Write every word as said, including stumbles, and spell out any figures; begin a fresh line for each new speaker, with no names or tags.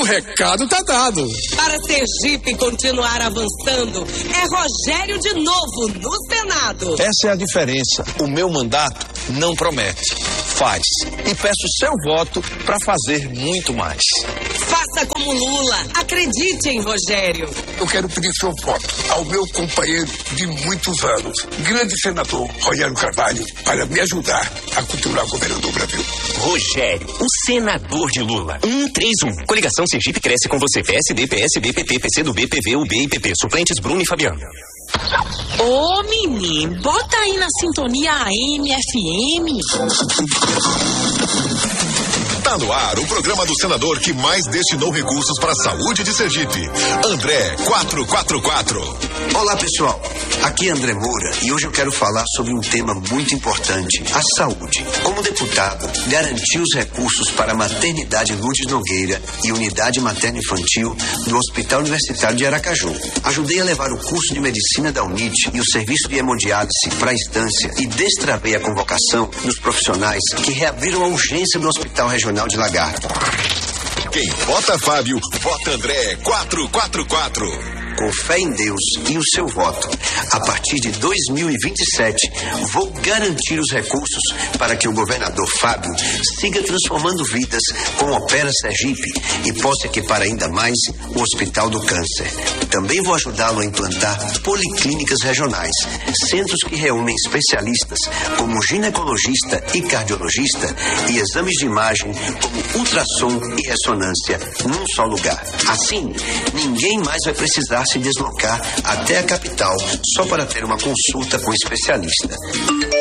recado tá dado.
Para Sergipe continuar avançando, é Rogério de novo no Senado.
Essa é a diferença. O meu mandato não promete, faz. E peço seu voto para fazer muito mais.
Faça como Lula. Acredite em Rogério.
Eu quero pedir seu voto ao meu companheiro de muitos anos, grande senador Rogério Carvalho, para me ajudar a continuar governando o Brasil.
Rogério, o senador de Lula. um três um. Coligação Sergipe cresce com você. P S D, P S B, P T, P C do B, P V, U B e P P. Suplentes Bruno e Fabiano.
Ô, menino, bota aí na sintonia A M F M.
Tá no ar o programa do senador que mais destinou recursos para a saúde de Sergipe. André quatrocentos e quarenta e quatro.
Olá, pessoal. Aqui é André Moura e hoje eu quero falar sobre um tema muito importante, a saúde. Como deputado, garanti os recursos para a maternidade Lourdes Nogueira e unidade materno-infantil do Hospital Universitário de Aracaju. Ajudei a levar o curso de medicina da UNIT e o serviço de hemodiálise para a estância e destravei a convocação dos profissionais que reabriram a urgência do Hospital Regional de Lagarto.
Quem vota Fábio, vota André quatrocentos e quarenta e quatro.
Com fé em Deus e o seu voto, a partir de dois mil e vinte e sete, vou garantir os recursos para que o governador Fábio siga transformando vidas com Opera Sergipe e possa equipar ainda mais o Hospital do Câncer. Também vou ajudá-lo a implantar policlínicas regionais, centros que reúnem especialistas como ginecologista e cardiologista e exames de imagem como ultrassom e ressonância num só lugar. Assim, ninguém mais vai precisar se deslocar até a capital só para ter uma consulta com especialista.